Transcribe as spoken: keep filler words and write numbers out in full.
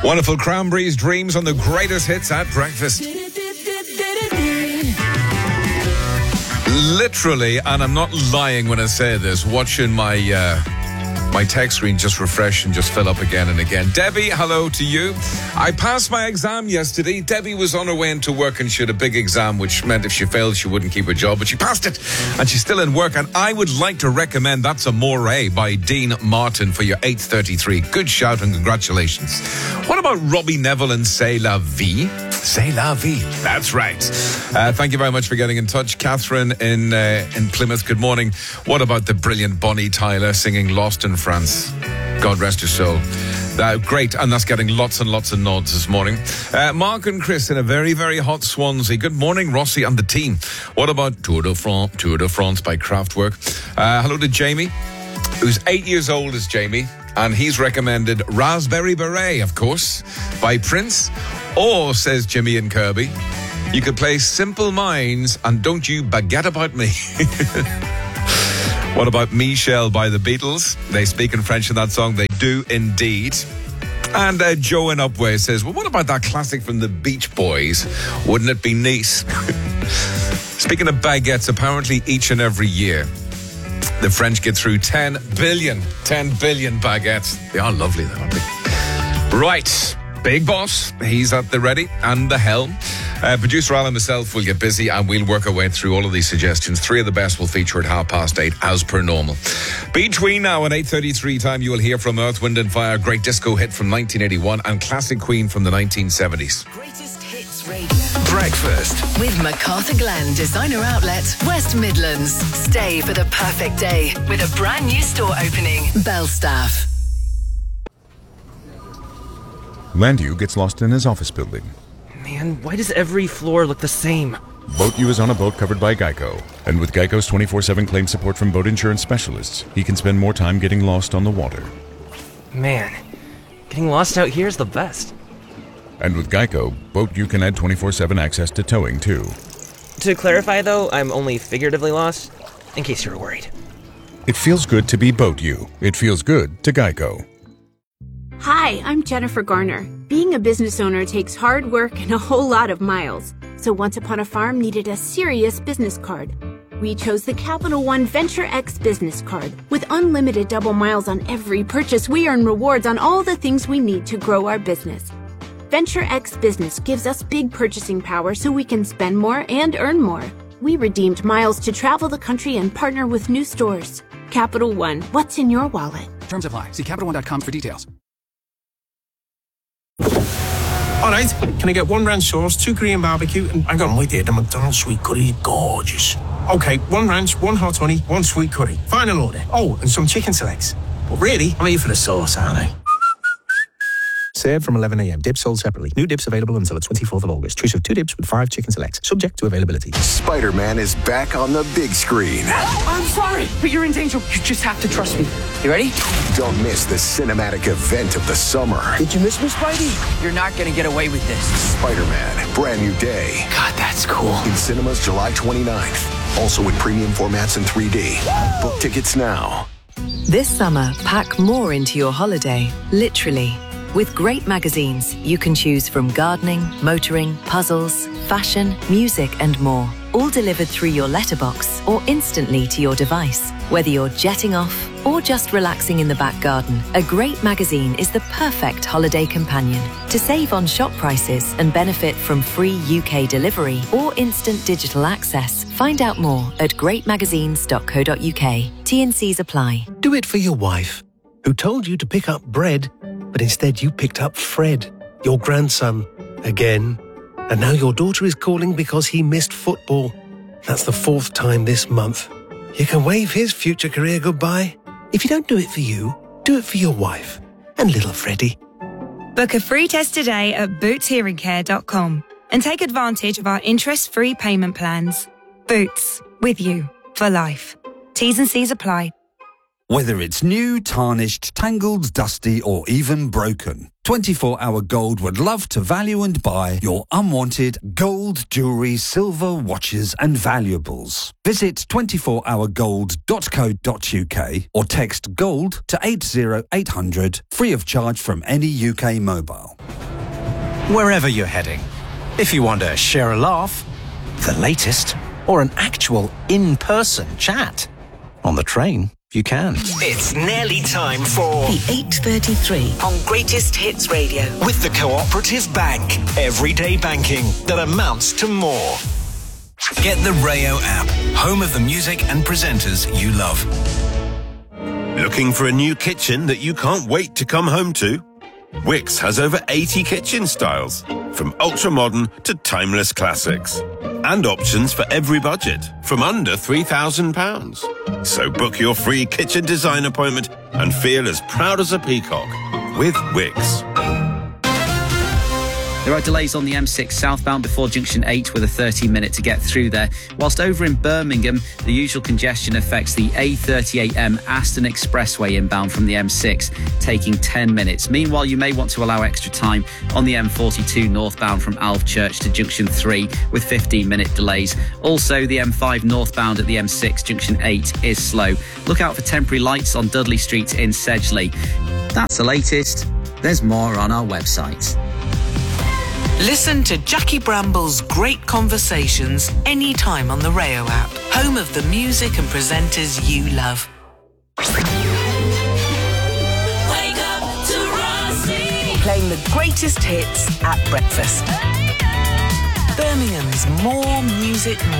Wonderful Cranberries, Dreams on the greatest hits at breakfast. Literally, and I'm not lying when I say this, watching my uh, my text screen just refresh and just fill up again and again. Debbie, hello to you. I passed my exam yesterday. Debbie was on her way into work and she had a big exam, which meant if she failed, she wouldn't keep her job, but she passed it and she's still in work. And I would like to recommend That's Amore by Dean Martin for your eight thirty-three. Good shout and congratulations. What about Robbie Neville and C'est La Vie? C'est La Vie. That's right. Uh, thank you very much for getting in touch. Catherine in uh, in Plymouth, good morning. What about the brilliant Bonnie Tyler singing Lost in France? God rest her soul. Uh, great, and that's getting lots and lots of nods this morning. Uh, Mark and Chris in a very, very hot Swansea. Good morning, Rossi and the team. What about Tour de France, Tour de France by Kraftwerk? Uh, hello to Jamie, who's eight years old as Jamie, and he's recommended Raspberry Beret, of course, by Prince. Or, says Jimmy and Kirby, you could play Simple Minds and Don't You Baguette About Me. What about Michelle by the Beatles? They speak in French in that song. They do indeed. And uh, Joe in Upway says, well, what about that classic from the Beach Boys? Wouldn't it be neat? Speaking of baguettes, apparently each and every year, the French get through ten billion, ten billion baguettes. They are lovely, though, aren't they? Right. Big Boss, he's at the ready and the helm. Uh, producer Alan and myself will get busy and we'll work our way through all of these suggestions. Three of the best will feature at half past eight as per normal. Between now and eight thirty-three time, you will hear from Earth, Wind and Fire, great disco hit from nineteen eighty-one and classic Queen from the nineteen seventies. Greatest Hits Radio. Breakfast With MacArthur Glen Designer Outlet, West Midlands. Stay for the perfect day with a brand new store opening. Belstaff. Landew gets lost in his office building. Man, why does every floor look the same? BoatU is on a boat covered by Geico. And with Geico's twenty-four seven claim support from boat insurance specialists, he can spend more time getting lost on the water. Man, getting lost out here is the best. And with Geico, BoatU can add twenty-four seven access to towing, too. To clarify, though, I'm only figuratively lost, in case you were worried. It feels good to be BoatU. It feels good to Geico. Hi, I'm Jennifer Garner. Being a business owner takes hard work and a whole lot of miles. So Once Upon a Farm needed a serious business card. We chose the Capital One Venture X business card. With unlimited double miles on every purchase, we earn rewards on all the things we need to grow our business. Venture X Business gives us big purchasing power so we can spend more and earn more. We redeemed miles to travel the country and partner with new stores. Capital One, what's in your wallet? Terms apply. See Capital One dot com for details. Alright, can I get one ranch sauce, two Korean barbecue, and I got them right there, the McDonald's sweet curry, gorgeous. Okay, one ranch, one hot honey, one sweet curry. Final order. Oh, and some chicken selects. But really, I'm here for the sauce, aren't I? Served from eleven a.m. Dips sold separately. New dips available until the twenty-fourth of August. Choice of two dips with five chicken selects. Subject to availability. Spider-Man is back on the big screen. I'm sorry, but you're in danger. You just have to trust me. You ready? Don't miss the cinematic event of the summer. Did you miss me, Spidey? You're not going to get away with this. Spider-Man, Brand New Day. God, that's cool. In cinemas July twenty-ninth. Also in premium formats in three D. Book tickets now. This summer, pack more into your holiday, literally. With great magazines, you can choose from gardening, motoring, puzzles, fashion, music and more. All delivered through your letterbox or instantly to your device. Whether you're jetting off or just relaxing in the back garden, a great magazine is the perfect holiday companion. To save on shop prices and benefit from free U K delivery or instant digital access, find out more at great magazines dot co dot uk. T and Cs apply. Do it for your wife, who told you to pick up bread, but instead you picked up Fred, your grandson, again. And now your daughter is calling because he missed football. That's the fourth time this month. You can wave his future career goodbye. If you don't do it for you, do it for your wife and little Freddie. Book a free test today at boots hearing care dot com and take advantage of our interest-free payment plans. Boots, with you for life. T's and C's apply. Whether it's new, tarnished, tangled, dusty or even broken, twenty-four hour Gold would love to value and buy your unwanted gold, jewellery, silver, watches and valuables. Visit twenty-four hour gold dot co dot uk or text GOLD to eight zero eight hundred free of charge from any U K mobile. wherever you're heading. If you want to share a laugh, the latest, or an actual in-person chat. On the train, you can. It's nearly time for the eight thirty-three on Greatest Hits Radio. With the Cooperative Bank. Everyday banking that amounts to more. Get the Rayo app, home of the music and presenters you love. Looking for a new kitchen that you can't wait to come home to? Wix has over eighty kitchen styles, from ultra-modern to timeless classics. And options for every budget, from under three thousand pounds. So book your free kitchen design appointment and feel as proud as a peacock with Wix. There are delays on the M six southbound before junction eight with a thirty minute to get through there. Whilst over in Birmingham, the usual congestion affects the A thirty-eight M Aston Expressway inbound from the M six, taking ten minutes. Meanwhile, you may want to allow extra time on the M forty-two northbound from Alvechurch to junction three with fifteen minute delays. Also, the M five northbound at the M six junction eight is slow. Look out for temporary lights on Dudley Street in Sedgley. That's the latest. There's more on our website. Listen to Jackie Bramble's great conversations anytime on the Rayo app, home of the music and presenters you love. Wake up to Rossi. Playing the greatest hits at breakfast. Birmingham's More Music